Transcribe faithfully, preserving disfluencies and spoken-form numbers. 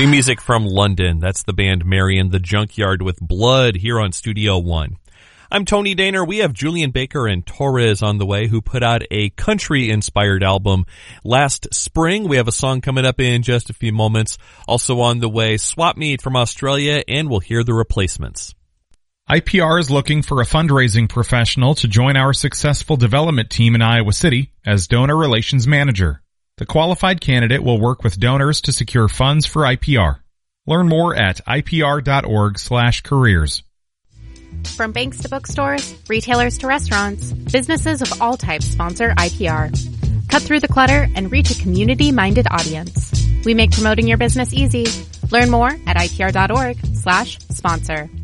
New music from London. That's the band Marion the Junkyard with Blood here on Studio One. I'm Tony Daner. We have Julian Baker and Torres on the way, who put out a country-inspired album last spring. We have a song coming up in just a few moments. Also on the way, Swap Meet from Australia, and we'll hear The Replacements. I P R is looking for a fundraising professional to join our successful development team in Iowa City as donor relations manager. The qualified candidate will work with donors to secure funds for I P R. Learn more at ipr.org slash careers. From banks to bookstores, retailers to restaurants, businesses of all types sponsor I P R. Cut through the clutter and reach a community-minded audience. We make promoting your business easy. Learn more at ipr.org slash sponsor.